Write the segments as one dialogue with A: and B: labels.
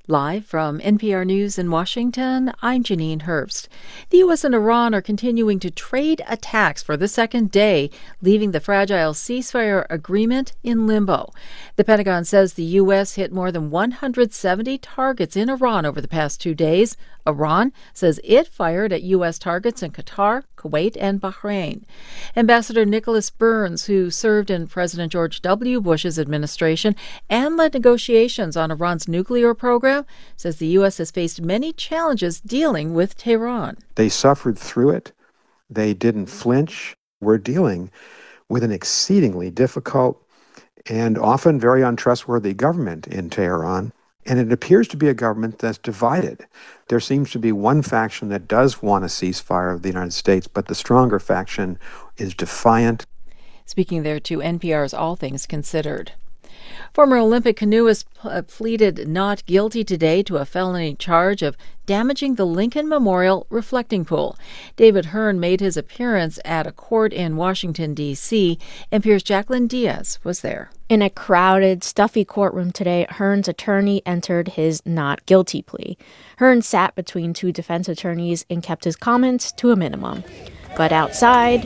A: Live from NPR News in Washington, I'm Janine Herbst. The U.S. and Iran are continuing to trade attacks for the second day, leaving the fragile ceasefire agreement in limbo. The Pentagon says the U.S. hit more than 170 targets in Iran over the past 2 days. Iran says it fired at U.S. targets in Qatar, Kuwait, and Bahrain. Ambassador Nicholas Burns, who served in President George W. Bush's administration and led negotiations on Iran's nuclear program, says the U.S. has faced many challenges dealing with Tehran.
B: They suffered through it. They didn't flinch. We're dealing with an exceedingly difficult and often very untrustworthy government in Tehran. And it appears to be a government that's divided. There seems to be one faction that does want a ceasefire of the United States, but the stronger faction is defiant.
A: Speaking there to NPR's All Things Considered. Former Olympic canoeist pleaded not guilty today to a felony charge of damaging the Lincoln Memorial reflecting pool. David Hearn made his appearance at a court in Washington, D.C. NPR's Jacqueline Diaz was there.
C: In a crowded, stuffy courtroom today, Hearn's attorney entered his not guilty plea. Hearn sat between two defense attorneys and kept his comments to a minimum. But outside,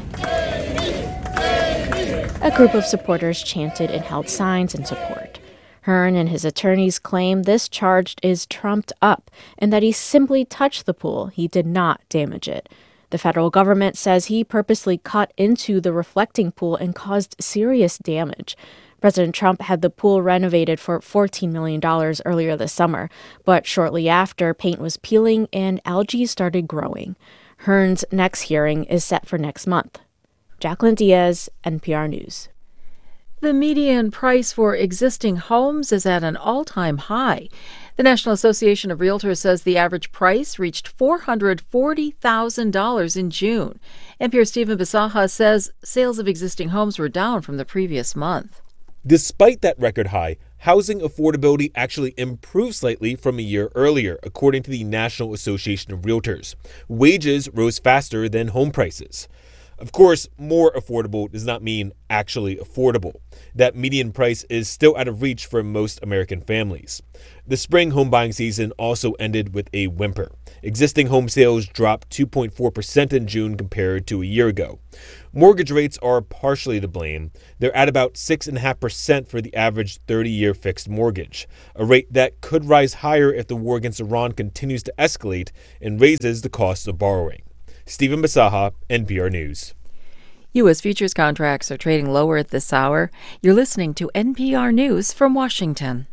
C: a group of supporters chanted and held signs in support. Hearn and his attorneys claim this charge is trumped up and that he simply touched the pool. He did not damage it. The federal government says he purposely cut into the reflecting pool and caused serious damage. President Trump had the pool renovated for $14 million earlier this summer, but shortly after, paint was peeling and algae started growing. Hearn's next hearing is set for next month. Jacqueline Diaz, NPR News.
A: The median price for existing homes is at an all-time high. The National Association of Realtors says the average price reached $440,000 in June. NPR's Stephen Bisaha says sales of existing homes were down from the previous month.
D: Despite that record high, housing affordability actually improved slightly from a year earlier, according to the National Association of Realtors. Wages rose faster than home prices. Of course, more affordable does not mean actually affordable. That median price is still out of reach for most American families. The spring home buying season also ended with a whimper. Existing home sales dropped 2.4% in June compared to a year ago. Mortgage rates are partially to blame. They're at about 6.5% for the average 30-year fixed mortgage, a rate that could rise higher if the war against Iran continues to escalate and raises the cost of borrowing. Stephen Bisaha, NPR News.
A: U.S. futures contracts are trading lower at this hour. You're listening to NPR News from Washington.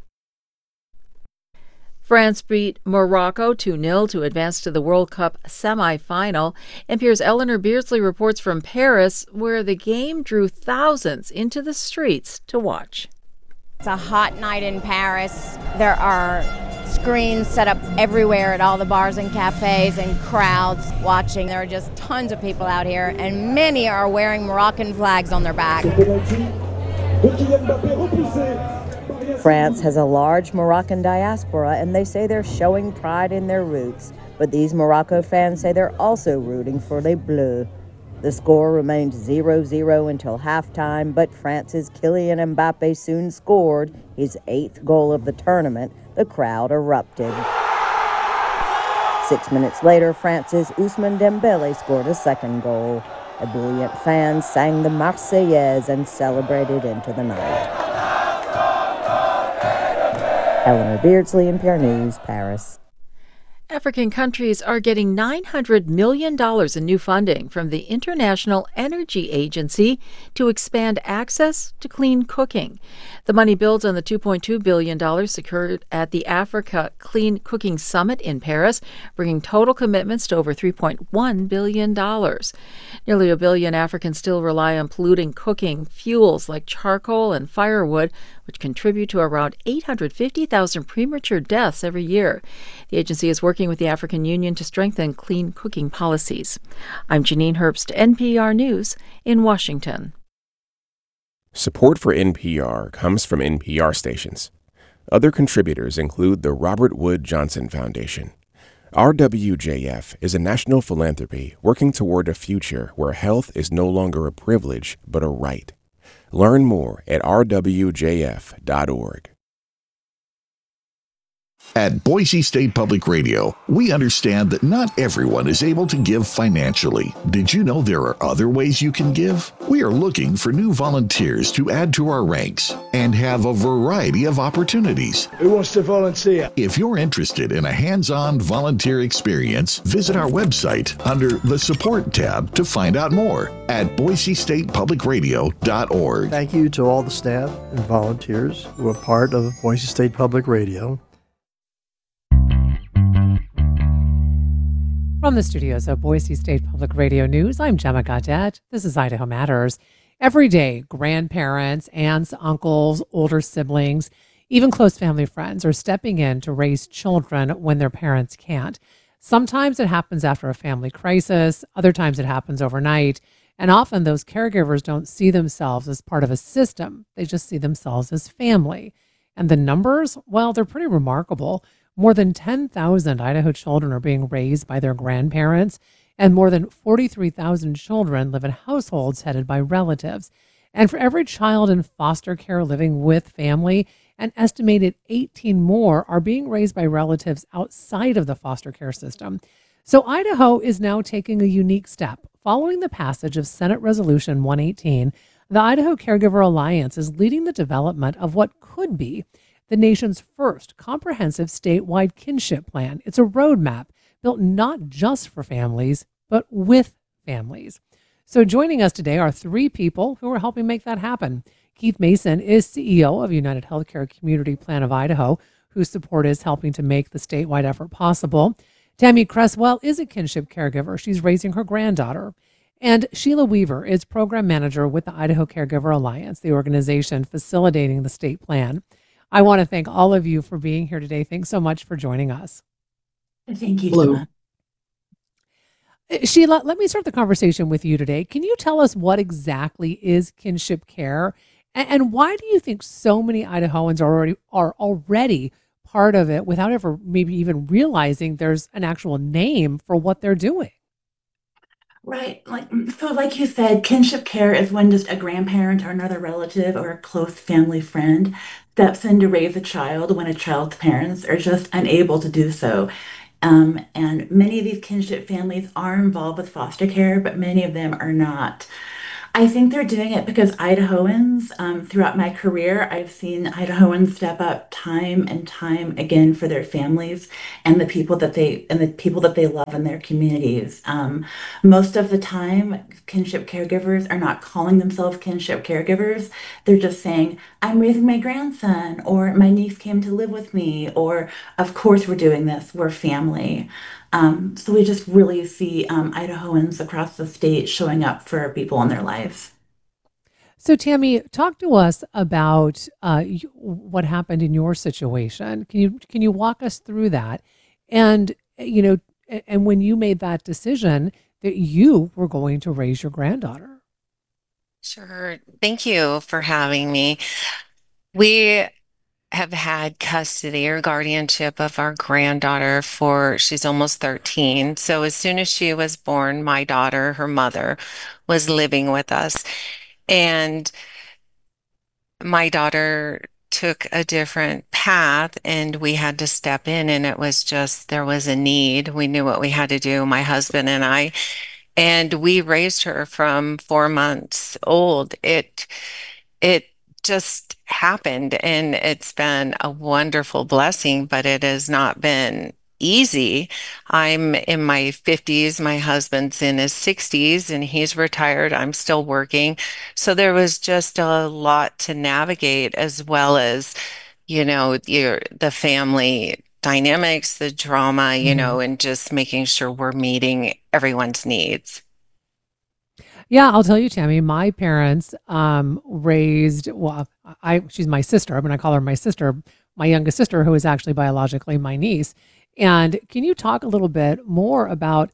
A: France beat Morocco 2-0 to advance to the World Cup semifinal. NPR's Eleanor Beardsley reports from Paris, where the game drew thousands into the streets to watch.
E: It's a hot night in Paris. There are screens set up everywhere at all the bars and cafes and crowds watching. There are just tons of people out here, and many are wearing Moroccan flags on their back.
F: France has a large Moroccan diaspora, and they say they're showing pride in their roots. But these Morocco fans say they're also rooting for Les Bleus. The score remained 0-0 until halftime, but France's Kylian Mbappe soon scored his 8th goal of the tournament. The crowd erupted. 6 minutes later, France's Ousmane Dembele scored a second goal. Ebullient fans sang the Marseillaise and celebrated into the night. Eleanor Beardsley, NPR News, Paris.
A: African countries are getting $900 million in new funding from the International Energy Agency to expand access to clean cooking. The money builds on the $2.2 billion secured at the Africa Clean Cooking Summit in Paris, bringing total commitments to over $3.1 billion. Nearly 1 billion Africans still rely on polluting cooking fuels like charcoal and firewood, which contribute to around 850,000 premature deaths every year. The agency is working with the African Union to strengthen clean cooking policies. I'm Janine Herbst, NPR News in Washington.
G: Support for NPR comes from NPR stations. Other contributors include the Robert Wood Johnson Foundation. RWJF is a national philanthropy working toward a future where health is no longer a privilege but a right. Learn more at rwjf.org.
H: At Boise State Public Radio, we understand that not everyone is able to give financially. Did you know there are other ways you can give? We are looking for new volunteers to add to our ranks and have a variety of opportunities.
I: Who wants to volunteer?
H: If you're interested in a hands-on volunteer experience, visit our website under the Support tab to find out more at boisestatepublicradio.org.
I: Thank you to all the staff and volunteers who are part of Boise State Public Radio.
J: From the studios of Boise State Public Radio News, I'm Gemma Gaudette. This is Idaho Matters. Every day, grandparents, aunts, uncles, older siblings, even close family friends are stepping in to raise children when their parents can't. Sometimes it happens after a family crisis. Other times it happens overnight. And often those caregivers don't see themselves as part of a system. They just see themselves as family. And the numbers, well, they're pretty remarkable. More than 10,000 Idaho children are being raised by their grandparents, and more than 43,000 children live in households headed by relatives. And for every child in foster care living with family, an estimated 18 more are being raised by relatives outside of the foster care system. So Idaho is now taking a unique step. Following the passage of Senate Resolution 118, the Idaho Caregiver Alliance is leading the development of what could be the nation's first comprehensive statewide kinship plan. It's a roadmap built not just for families, but with families. So joining us today are three people who are helping make that happen. Keith Mason is CEO of United Healthcare Community Plan of Idaho, whose support is helping to make the statewide effort possible. Tammy Cresswell is a kinship caregiver. She's raising her granddaughter. And Sheila Weaver is program manager with the Idaho Caregiver Alliance, the organization facilitating the state plan. I want to thank all of you for being here today. Thanks so much for joining us.
K: Thank you, Gemma.
J: Sheila, let me start the conversation with you today. Can you tell us what exactly is kinship care, and why do you think so many Idahoans are already part of it without ever maybe even realizing there's an actual name for what they're doing?
K: Right. Like you said, kinship care is when just a grandparent or another relative or a close family friend steps in to raise a child when a child's parents are just unable to do so. And many of these kinship families are involved with foster care, but many of them are not. I think they're doing it because Idahoans, throughout my career, I've seen Idahoans step up time and time again for their families and the people that they love in their communities. Most of the time, kinship caregivers are not calling themselves kinship caregivers. They're just saying, "I'm raising my grandson," or "My niece came to live with me," or "Of course we're doing this. We're family." So we just really see Idahoans across the state showing up for people in their lives.
J: So Tammy, talk to us about what happened in your situation. Can you walk us through that? And and when you made that decision that you were going to raise your granddaughter.
L: Sure. Thank you for having me. We have had custody or guardianship of our granddaughter she's almost 13. So as soon as she was born, my daughter, her mother, was living with us. And my daughter took a different path and we had to step in, and it was just, there was a need. We knew what we had to do, my husband and I, and we raised her from 4 months old. It just happened, and it's been a wonderful blessing, but it has not been easy. I'm in my 50s, my husband's in his 60s, and he's retired. I'm still working. So there was just a lot to navigate, as well as, the family dynamics, the drama, and just making sure we're meeting everyone's needs.
J: Yeah, I'll tell you, Tammy, my parents raised, she's my sister. I call her my sister, my youngest sister, who is actually biologically my niece. And can you talk a little bit more about,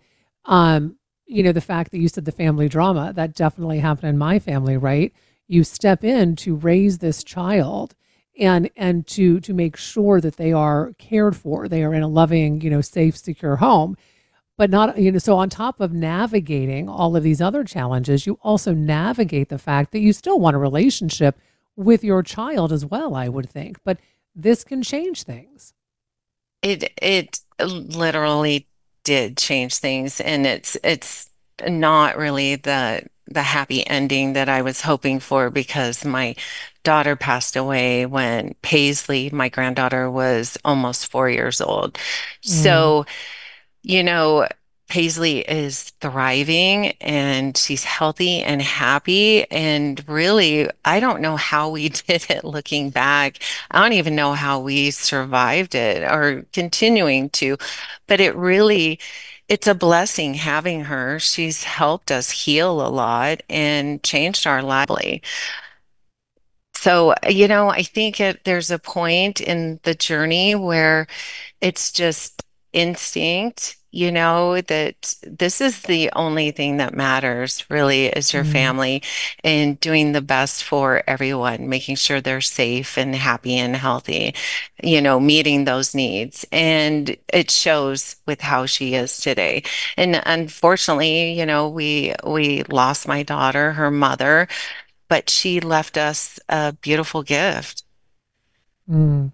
J: the fact that you said the family drama? That definitely happened in my family, right? You step in to raise this child and to make sure that they are cared for. They are in a loving, safe, secure home. But not, so on top of navigating all of these other challenges, you also navigate the fact that you still want a relationship with your child as well, I would think. But this can change things.
L: it literally did change things, and it's not really the happy ending that I was hoping for because my daughter passed away when Paisley, my granddaughter, was almost 4 years old.
J: Mm,
L: So, you know, Paisley is thriving and she's healthy and happy. And really, I don't know how we did it looking back. I don't even know how we survived it or continuing to, but it's a blessing having her. She's helped us heal a lot and changed our lives. So, I think there's a point in the journey where it's just instinct, that this is the only thing that matters really is your
J: mm,
L: family and doing the best for everyone, making sure they're safe and happy and healthy, meeting those needs. And it shows with how she is today. And unfortunately, we lost my daughter, her mother, but she left us a beautiful gift.
J: mm.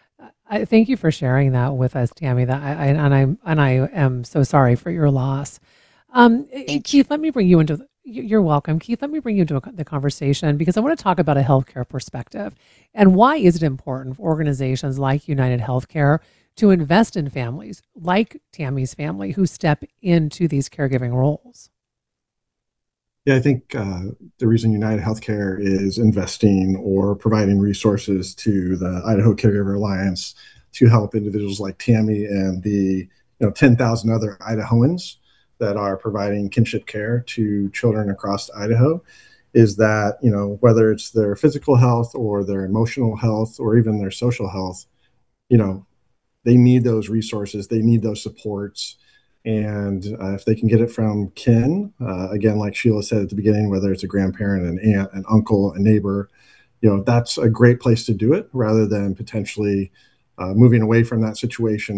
J: I thank you for sharing that with us, Tammy. That I am so sorry for your loss.
L: Thank you.
J: Keith, let me bring you into you're welcome. Keith, let me bring you into the conversation because I want to talk about a healthcare perspective and why is it important for organizations like United Healthcare to invest in families like Tammy's family who step into these caregiving roles?
M: Yeah, I think the reason United Healthcare is investing or providing resources to the Idaho Caregiver Alliance to help individuals like Tammy and the 10,000 other Idahoans that are providing kinship care to children across Idaho is that, whether it's their physical health or their emotional health or even their social health, you know, they need those resources, they need those supports. And if they can get it from kin, again, like Sheila said at the beginning, whether it's a grandparent, an aunt, an uncle, a neighbor, that's a great place to do it rather than potentially moving away from that situation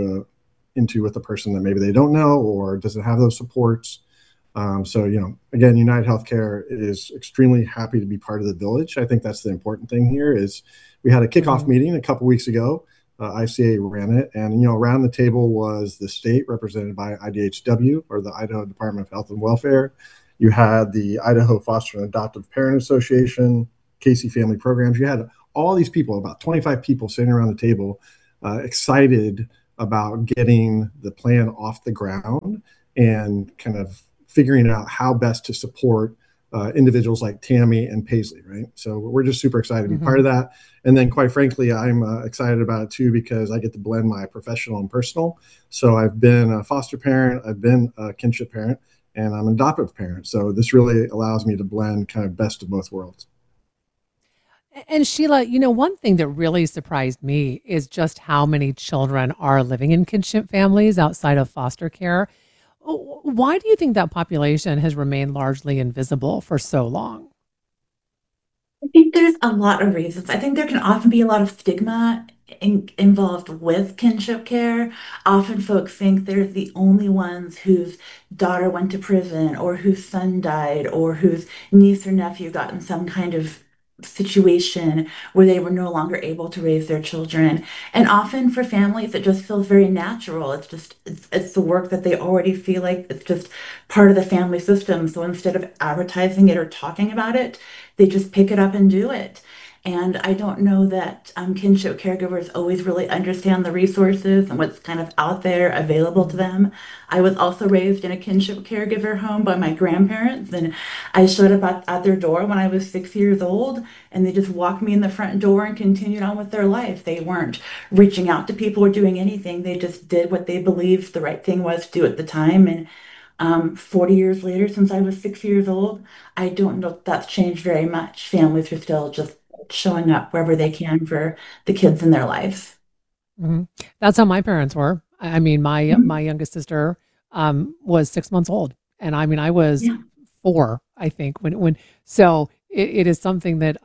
M: into with a person that maybe they don't know or doesn't have those supports. So, again, United Healthcare is extremely happy to be part of the village. I think that's the important thing here is we had a kickoff meeting a couple weeks ago. ICA ran it, and around the table was the state represented by IDHW, or the Idaho Department of Health and Welfare. You had the Idaho Foster and Adoptive Parent Association, Casey Family Programs. You had all these people, about 25 people sitting around the table, excited about getting the plan off the ground and kind of figuring out how best to support individuals like Tammy and Paisley, right? So we're just super excited to be part of that. And then quite frankly, I'm excited about it too, because I get to blend my professional and personal. So I've been a foster parent, I've been a kinship parent, and I'm an adoptive parent. So this really allows me to blend kind of best of both worlds.
J: And Sheila, one thing that really surprised me is just how many children are living in kinship families outside of foster care. Why do you think that population has remained largely invisible for so long?
K: I think there's a lot of reasons. I think there can often be a lot of stigma involved with kinship care. Often folks think they're the only ones whose daughter went to prison or whose son died or whose niece or nephew got in some kind of situation where they were no longer able to raise their children. And often for families, it just feels very natural. It's the work that they already feel like it's just part of the family system. So instead of advertising it or talking about it, they just pick it up and do it. And I don't know that kinship caregivers always really understand the resources and what's kind of out there available to them. I was also raised in a kinship caregiver home by my grandparents, and I showed up at their door when I was 6 years old, and they just walked me in the front door and continued on with their life. They weren't reaching out to people or doing anything. They just did what they believed the right thing was to do at the time. And 40 years later, since I was 6 years old, I don't know if that's changed very much. Families are still just showing up wherever they can for the kids in their life.
J: Mhm. That's how my parents were. I mean, my youngest sister was 6 months old, and I mean, I was
K: Yeah.
J: 4, I think, when. So it is something that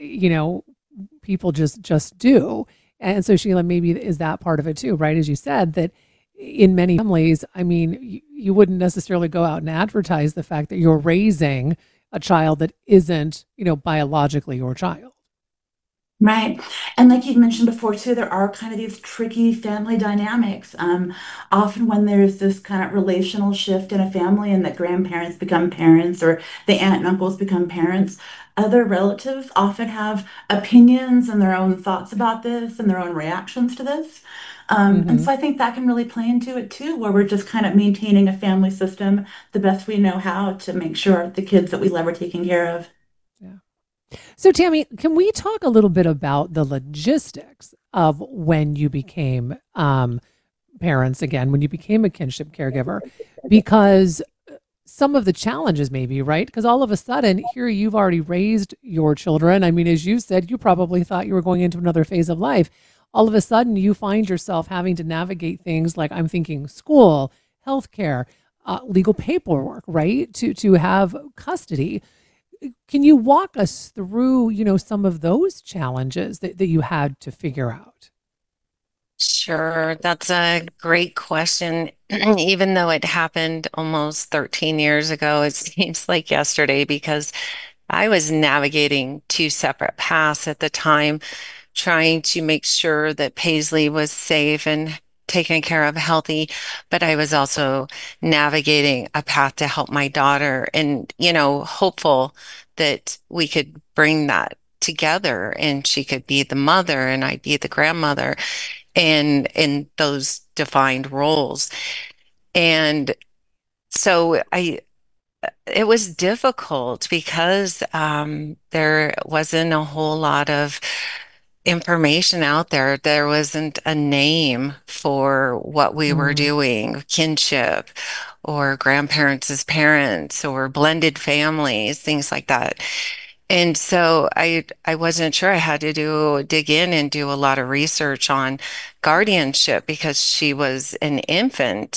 J: people just do, and so Sheila, maybe is that part of it too, right? As you said, that in many families, I mean, you wouldn't necessarily go out and advertise the fact that you're raising a child that isn't, biologically your child.
K: Right. And like you mentioned before, too, there are kind of these tricky family dynamics. Often, when there's this kind of relational shift in a family and the grandparents become parents or the aunt and uncles become parents, other relatives often have opinions and their own thoughts about this and their own reactions to this. And
J: Hmm.
K: so I think that can really play into it, too, where we're just kind of maintaining a family system the best we know how to make sure the kids that we love are taken care of.
J: Yeah. So, Tammy, can we talk a little bit about the logistics of when you became parents again, when you became a kinship caregiver? Because some of the challenges, maybe, right? Because all of a sudden, here you've already raised your children. I mean, as you said, you probably thought you were going into another phase of life. All of a sudden, you find yourself having to navigate things like, I'm thinking, school, healthcare, legal paperwork, right? To have custody. Can you walk us through, some of those challenges that you had to figure out?
L: Sure, that's a great question. Even though it happened almost 13 years ago, it seems like yesterday because I was navigating two separate paths at the time, trying to make sure that Paisley was safe and taken care of healthy, but I was also navigating a path to help my daughter and, hopeful that we could bring that together and she could be the mother and I'd be the grandmother and in those defined roles. And so it was difficult because there wasn't a whole lot of information out there. There wasn't a name for what we were
J: Mm.
L: doing, kinship or grandparents as parents or blended families, things like that. And so I wasn't sure. I had to dig in and do a lot of research on guardianship because she was an infant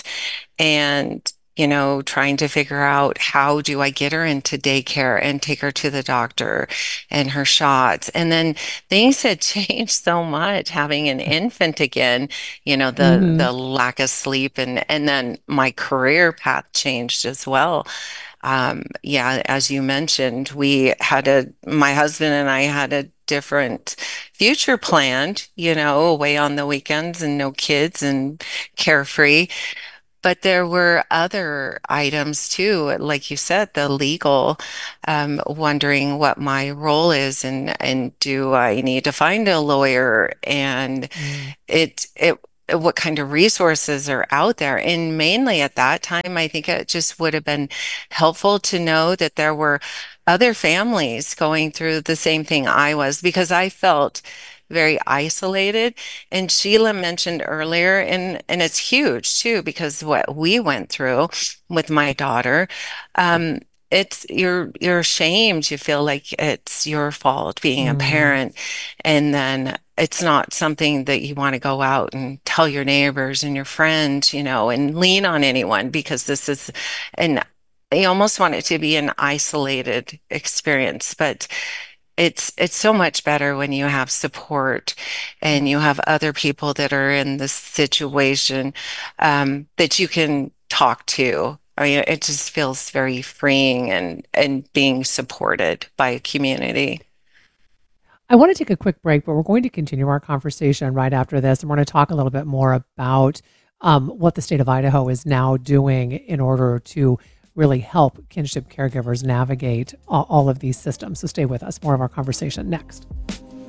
L: and trying to figure out how do I get her into daycare and take her to the doctor and her shots. And then things had changed so much having an infant again,
J: Hmm.
L: the lack of sleep and then my career path changed as well. Yeah, as you mentioned, my husband and I had a different future planned, away on the weekends and no kids and carefree. But there were other items too, like you said, the legal, wondering what my role is and do I need to find a lawyer and
J: Mm.
L: it what kind of resources are out there. And mainly at that time, I think it just would have been helpful to know that there were other families going through the same thing I was because I felt very isolated. And Sheila mentioned earlier, and it's huge too, because what we went through with my daughter, it's you're ashamed. You feel like it's your fault being a
J: Mm.
L: parent, and then it's not something that you want to go out and tell your neighbors and your friends, and lean on anyone because this is an you almost want it to be an isolated experience, but it's so much better when you have support and you have other people that are in this situation that you can talk to. I mean, it just feels very freeing and being supported by a community.
J: I want to take a quick break, but we're going to continue our conversation right after this. And we're going to talk a little bit more about what the state of Idaho is now doing in order to really help kinship caregivers navigate all of these systems. So stay with us. More of our conversation next.